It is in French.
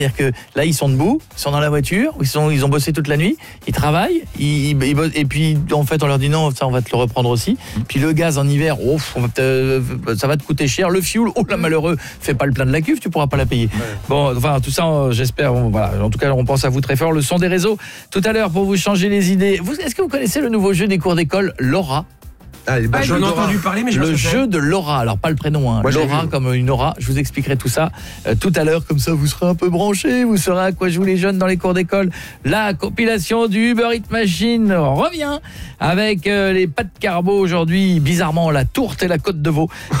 C'est-à-dire que là, ils sont debout, ils sont dans la voiture, ils ont bossé toute la nuit, ils travaillent, ils bossent, et puis en fait, on leur dit non, ça, on va te le reprendre aussi. Puis le gaz en hiver, ça va te coûter cher. Le fioul, oh là malheureux, fais pas le plein de la cuve, tu pourras pas la payer. Ouais. Bon, enfin, tout ça, j'espère. Voilà. En tout cas, on pense à vous très fort. Le son des réseaux, tout à l'heure, pour vous changer les idées. Est-ce que vous connaissez le nouveau jeu des cours d'école, Laura ? J'en ai entendu parler, mais je le jeu de Laura, alors pas le prénom, hein. Laura comme une aura. Je vous expliquerai tout ça tout à l'heure, comme ça vous serez un peu branchés, vous saurez à quoi jouent les jeunes dans les cours d'école. La compilation du Uber Eats Machine revient avec les pâtes carbo aujourd'hui, bizarrement la tourte et la côte de veau.